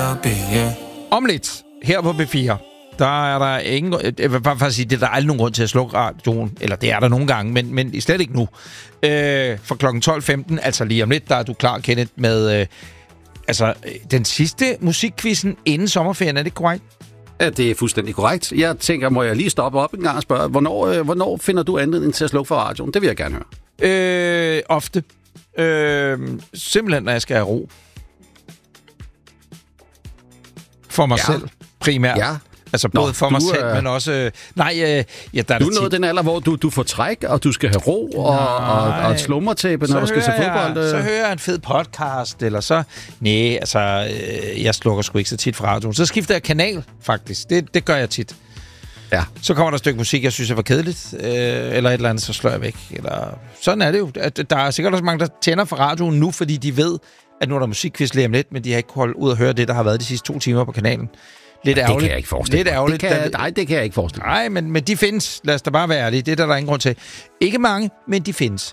Om lidt, her på B4, der er der ingen... Jeg vil bare sige, det er der aldrig nogen grund til at slukke radioen. Eller det er der nogle gange, men slet ikke nu. For klokken 12.15, altså lige om lidt, der er du klar, Kenneth, med den sidste musikquizzen inden sommerferien. Er det korrekt? Ja, det er fuldstændig korrekt. Jeg tænker, må jeg lige stoppe op en gang og spørge, hvornår finder du anledning til at slukke for radioen? Det vil jeg gerne høre. Ofte. Simpelthen, når jeg skal have ro. For mig selv, primært. Ja. Altså både for mig selv, men også... der er du er nået den alder, hvor du får træk, og du skal have ro, og et slummertæppe, når du skal se fodbold. Så hører jeg en fed podcast, eller så... jeg slukker sgu ikke så tit fra radioen. Så skifter jeg kanal, faktisk. Det gør jeg tit. Ja. Så kommer der et stykke musik, jeg synes er for kedeligt, eller et eller andet, så slår jeg væk. Eller... Sådan er det jo. Der er sikkert også mange, der tænder for radioen nu, fordi de ved, at nu er der musikquiz lige om lidt, men de har ikke holdt ud at høre det, der har været de sidste 2 timer på kanalen. Lidt ærgerligt. Det kan jeg ikke forestille mig. Nej, det kan jeg ikke forestille mig. Nej, men de findes. Lad os da bare være ærlige. Det er der ingen grund til. Ikke mange, men de findes.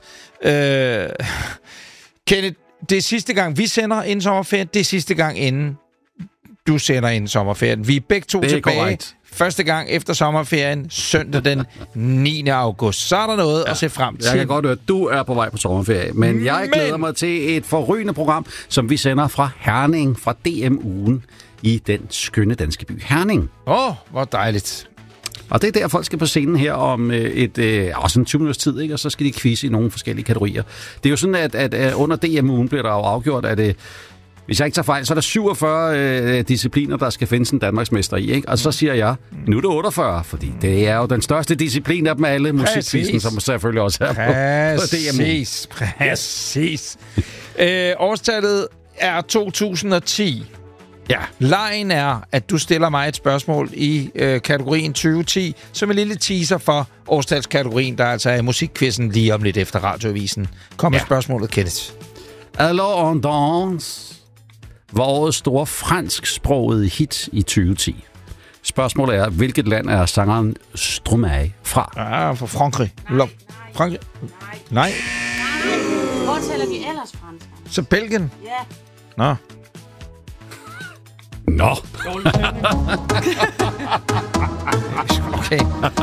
Kenneth, det er sidste gang, vi sender inden sommerferien. Det er sidste gang, inden du sender inden sommerferien. Vi er begge to tilbage. Korrekt. Første gang efter sommerferien, søndag den 9. august. Så er der noget at se frem til. Jeg kan godt høre, at du er på vej på sommerferie. Men jeg glæder mig til et forrygende program, som vi sender fra Herning, fra DM-ugen i den skønne danske by Herning. Hvor dejligt. Og det er der, folk skal på scenen her om også en 20 minutters tid, ikke? Og så skal de quizze i nogle forskellige kategorier. Det er jo sådan, at under DM-ugen bliver der jo afgjort, at hvis jeg ikke tager fejl, så er der 47 discipliner, der skal findes en Danmarksmester i, ikke? Og så siger jeg, nu er det 48, fordi det er jo den største disciplin af dem alle, musikquizzen, som selvfølgelig også er på DM-ugen. Præcis. Årstallet er 2010. Ja. Lejen er, at du stiller mig et spørgsmål i kategorien 2010, som en lille teaser for årstalskategorien, der altså er musikquizzen lige om lidt efter radioavisen. Kom med spørgsmålet, Kenneth. Alors on danse var årets store fransksprogede hit i 2010. Spørgsmålet er, hvilket land er sangeren Stromae fra? Fra Frankrig. Frankrig? Nej. Hvor taler vi ellers fransk? Så Belgien? Ja. Nå. Okay.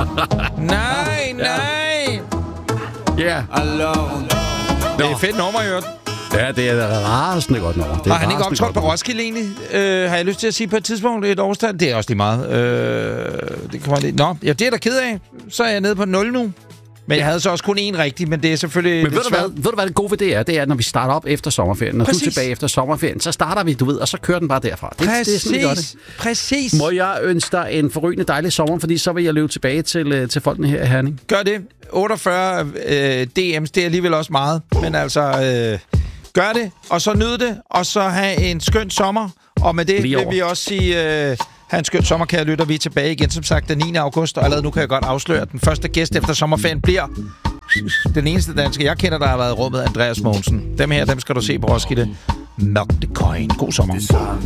Nej. Ja. Det er fedt nummer, jo. Ja, det er rasende godt nummer. Har han ikke optrådt på Roskilde egentlig? Har jeg lyst til at sige på et tidspunkt et årstal? Det er også lige meget. Det kommer lidt. Nå, det er der ked af. Så er jeg nede på 0 nu. Men jeg havde så også kun én rigtig, men det er selvfølgelig... Men ved du hvad det gode ved det er? Det er, når vi starter op efter sommerferien. Når du er tilbage efter sommerferien, så starter vi, og så kører den bare derfra. Det er sådan, vi gør det. Præcis. Må jeg ønske dig en forrygende dejlig sommer, fordi så vil jeg løbe tilbage til folkene her i Herning. Gør det. 48 DM's, det er alligevel også meget. Men altså, gør det, og så nyd det, og så have en skøn sommer. Og med det vil vi også sige... Ha' en skøn sommer, kære lytter. Vi er tilbage igen, som sagt, den 9. august. Og allerede nu kan jeg godt afsløre, at den første gæst efter sommerferien bliver den eneste danske, jeg kender, der har været i rummet, Andreas Mogensen. Dem her, dem skal du se på Roskilde. Mørk det coin. God sommer.